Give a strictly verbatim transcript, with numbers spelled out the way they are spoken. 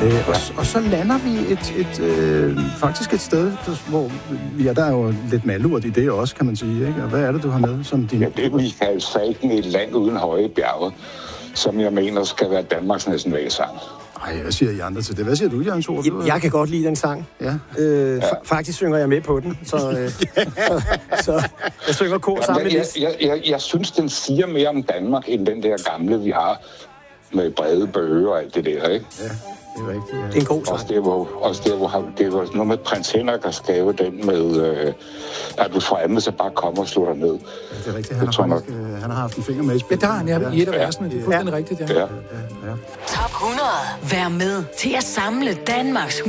Øh, og, og så lander vi et, et, øh, faktisk et sted, hvor ja, der er jo lidt malurt i det også, kan man sige. Ikke? Og hvad er det, du har med som din... Ja, det er Michael Falken i Et land uden høje bjerge, som jeg mener skal være Danmarks nationalsang. Ej, hvad siger I andre til det? Hvad siger du, Jørgen Thor? Jeg, jeg kan godt lide den sang. Ja. Øh, ja. Faktisk synger jeg med på den, så, øh, så, så jeg synger kor ja, sammen med jeg, jeg, jeg, jeg, jeg synes, den siger mere om Danmark, end den der gamle, vi har med brede bøger og alt det der, ikke? Ja. Det er rigtigt, ja. Det er en god sang. Også der, hvor, også der, hvor det var noget med prins Henrik, der skrev den med, øh, at du fra andet så bare kommer og slår dig ned. Ja, det er rigtigt. Han, har, faktisk, øh, han har haft en finger med i spil. Ja, der har han ja, i et af versene. Det er fuldstændig ja. rigtigt, ja. ja. ja. Top hundrede. Vær med til at samle Danmarks